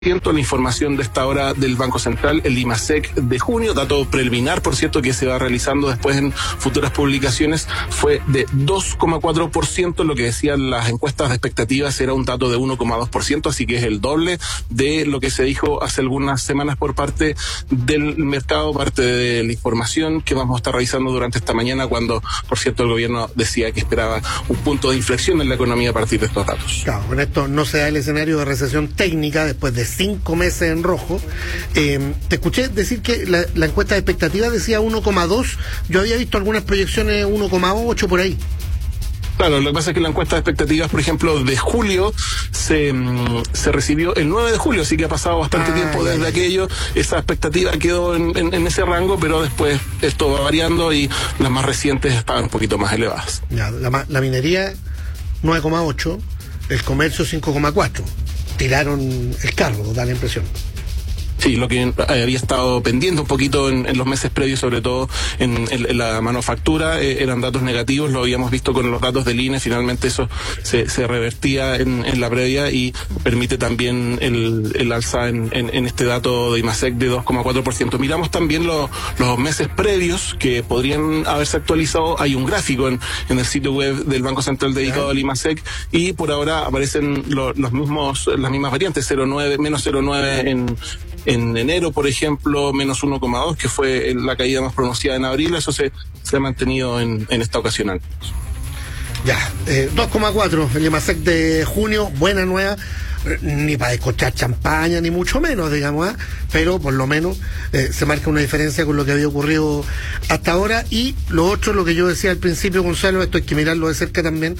La información de esta hora del Banco Central, el IMASEC de junio, dato preliminar, por cierto, que se va realizando después en futuras publicaciones, fue de 2,4%, lo que decían las encuestas de expectativas era un dato de 1,2%, así que es el doble de lo que se dijo hace algunas semanas por parte del mercado, parte de la información que vamos a estar revisando durante esta mañana, cuando, por cierto, el gobierno decía que esperaba un punto de inflexión en la economía a partir de estos datos. Claro, con esto no se da el escenario de recesión técnica después de 5 meses en rojo. Te escuché decir que la encuesta de expectativas decía 1,2. Yo había visto algunas proyecciones 1,8 por ahí. Claro, lo que pasa es que la encuesta de expectativas, por ejemplo, de julio se recibió el 9 de julio, así que ha pasado bastante tiempo desde aquello. Esa expectativa quedó en ese rango, pero después esto va variando y las más recientes estaban un poquito más elevadas. Ya, la minería 9,8, el comercio 5,4. Tiraron el carro, da la impresión. Sí, lo que había estado pendiente un poquito en los meses previos, sobre todo en la manufactura, eran datos negativos, lo habíamos visto con los datos del INE, finalmente eso se revertía en la previa y permite también el alza en este dato de IMASEC de 2,4%. Miramos también los meses previos que podrían haberse actualizado. Hay un gráfico en el sitio web del Banco Central dedicado al IMASEC y por ahora aparecen las mismas variantes, 0,9, menos 0,9 en enero, por ejemplo, menos 1,2, que fue la caída más pronunciada en abril. Eso se ha mantenido en esta ocasión. Ya, 2,4 el IMASEC de junio, buena nueva. Ni para descorchar champaña, ni mucho menos, digamos, pero por lo menos se marca una diferencia con lo que había ocurrido hasta ahora. Y lo otro, lo que yo decía al principio, Gonzalo, esto hay que mirarlo de cerca también,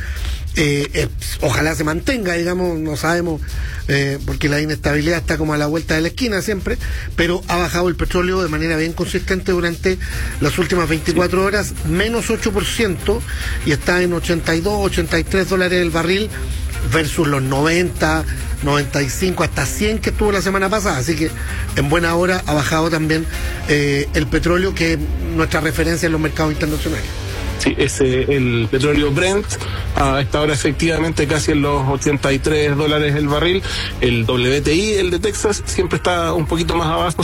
ojalá se mantenga, digamos, no sabemos, porque la inestabilidad está como a la vuelta de la esquina siempre, pero ha bajado el petróleo de manera bien consistente durante las últimas 24 horas, menos 8%, y está en 82, 83 dólares el barril, versus los 90, 95, hasta 100 que estuvo la semana pasada. Así que en buena hora ha bajado también el petróleo, que es nuestra referencia en los mercados internacionales. Sí, el petróleo Brent a esta hora efectivamente casi en los 83 dólares el barril. El WTI, el de Texas, siempre está un poquito más abajo,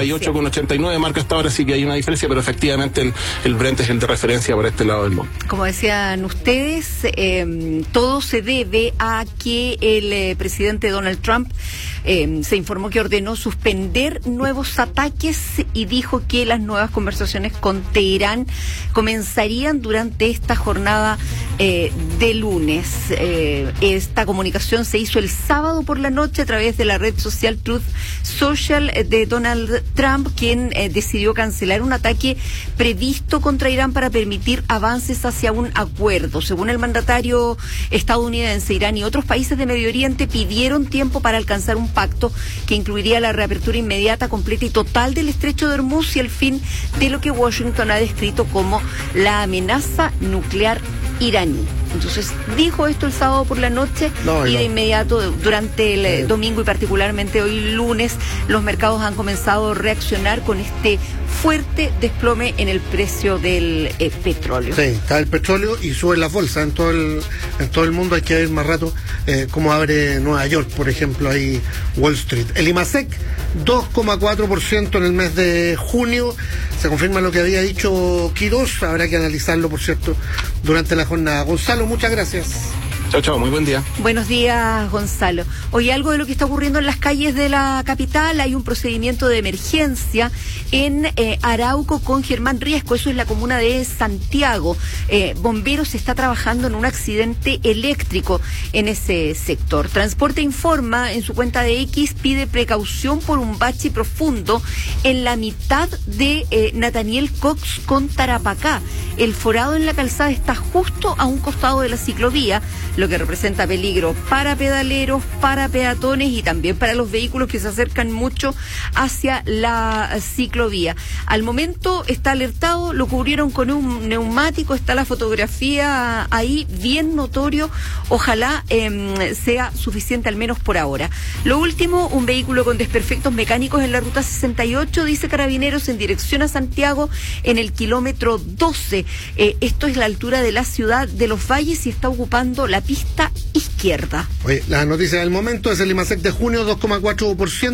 78,89 marca hasta ahora, sí que hay una diferencia, pero efectivamente el Brent es el de referencia por este lado del mundo. Como decían ustedes, todo se debe a que el presidente Donald Trump se informó que ordenó suspender nuevos ataques y dijo que las nuevas conversaciones con Teherán comenzarían durante esta jornada de lunes. Esta comunicación se hizo el sábado por la noche a través de la red social Truth Social de Donald Trump, quien decidió cancelar un ataque previsto contra Irán para permitir avances hacia un acuerdo. Según el mandatario estadounidense, Irán y otros países de Medio Oriente pidieron tiempo para alcanzar un pacto que incluiría la reapertura inmediata, completa y total del estrecho de Hormuz y el fin de lo que Washington ha descrito como la amenaza nuclear iraní. Entonces dijo esto el sábado por la noche y de inmediato durante el domingo y particularmente hoy lunes los mercados han comenzado a reaccionar con este fuerte desplome en el precio del petróleo. Sí, cae el petróleo y sube las bolsas en todo el mundo. Hay que ver más rato cómo abre Nueva York, por ejemplo, ahí Wall Street. El IMASEC 2,4% en el mes de junio. Se confirma lo que había dicho Quirós. Habrá que analizarlo, por cierto, durante la jornada. Gonzalo, muchas gracias. Chao, chao, muy buen día. Buenos días, Gonzalo. Hoy algo de lo que está ocurriendo en las calles de la capital, hay un procedimiento de emergencia en Arauco con Germán Riesco, eso es la comuna de Santiago. Bomberos está trabajando en un accidente eléctrico en ese sector. Transporte informa en su cuenta de X, pide precaución por un bache profundo en la mitad de Nathaniel Cox con Tarapacá. El forado en la calzada está justo a un costado de la ciclovía, lo que representa peligro para pedaleros, para peatones y también para los vehículos que se acercan mucho hacia la ciclovía. Al momento está alertado, lo cubrieron con un neumático, está la fotografía ahí bien notorio, ojalá sea suficiente al menos por ahora. Lo último, un vehículo con desperfectos mecánicos en la ruta 68, dice Carabineros, en dirección a Santiago en el kilómetro 12. Esto es la altura de la ciudad de Los Valles y está ocupando la pista izquierda. Oye, la noticia del momento es el IMASEC de junio, 2,4%.